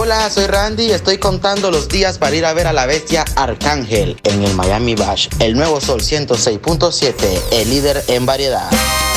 Hola, soy Randy y estoy contando los días para ir a ver a la bestia Arcángel en el Miami Bash. El nuevo Sol 106.7, el líder en variedad.